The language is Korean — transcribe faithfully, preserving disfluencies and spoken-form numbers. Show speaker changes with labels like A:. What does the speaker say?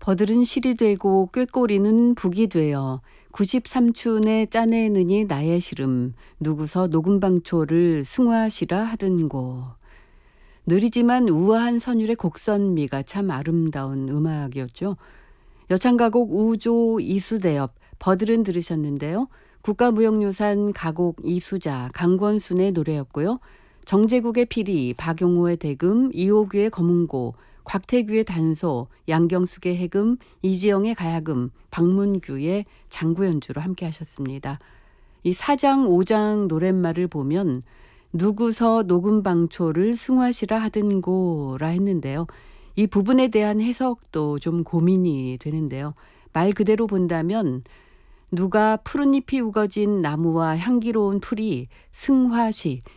A: 버들은 실이 되고 꾀꼬리는 북이 되어 구십삼춘에 짜내느니 나의 시름 누구서 녹음방초를 승화시라 하든고. 느리지만 우아한 선율의 곡선미가 참 아름다운 음악이었죠. 여창가곡 우조 이수대엽 버들은 들으셨는데요. 국가무형유산 가곡 이수자 강권순의 노래였고요. 정제국의 피리, 박용호의 대금, 이호규의 검은고, 곽태규의 단소, 양경숙의 해금, 이지영의 가야금, 박문규의 장구연주로 함께 하셨습니다. 이 사장, 오장 노랫말을 보면 누구서 녹음방초를 승화시라 하든고라 했는데요. 이 부분에 대한 해석도 좀 고민이 되는데요. 말 그대로 본다면 누가 푸른 잎이 우거진 나무와 향기로운 풀이 승화시,